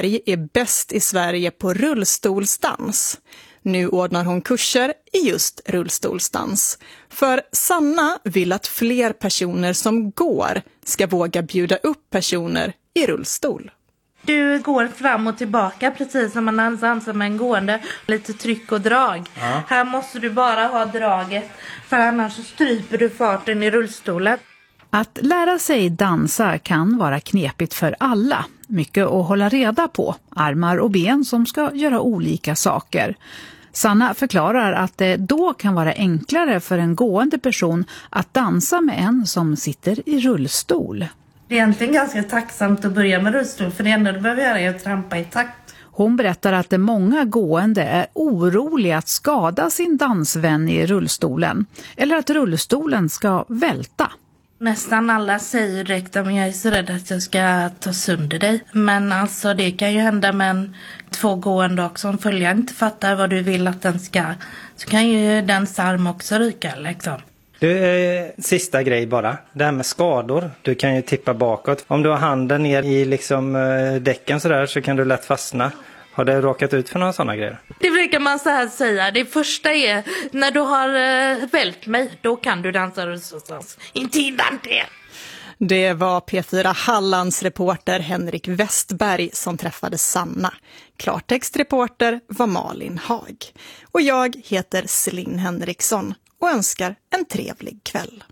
Westberg är bäst i Sverige på rullstolsdans. Nu ordnar hon kurser i just rullstolsdans. För Sanna vill att fler personer som går ska våga bjuda upp personer i rullstol. Du går fram och tillbaka precis som man dansar med en gående. Lite tryck och drag. Ja. Här måste du bara ha draget, för annars så stryper du farten i rullstolen. Att lära sig dansa kan vara knepigt för alla. Mycket att hålla reda på. Armar och ben som ska göra olika saker. Sanna förklarar att det då kan vara enklare för en gående person att dansa med en som sitter i rullstol. Det är egentligen ganska tacksamt att börja med rullstol, för det enda du behöver göra är att trampa i takt. Hon berättar att det många gående är oroliga att skada sin dansvän i rullstolen. Eller att rullstolen ska välta. Nästan alla säger direkt att jag är så rädd att jag ska ta sönder dig. Men alltså det kan ju hända med två gående också. Om följaren inte fattar vad du vill att den ska, så kan ju den arm också ryka liksom. Du, sista grej bara. Det här med skador. Du kan ju tippa bakåt. Om du har handen ner i liksom däcken sådär, så kan du lätt fastna. Har det råkat ut för några sådana grejer? Det brukar man så här säga. Det första är, när du har vält mig, då kan du dansa rullstolsdans. Inte innan det. Det var P4 Hallands reporter Henrik Westberg som träffade Sanna. Klartextreporter var Malin Hag. Och jag heter Celine Henriksson och önskar en trevlig kväll.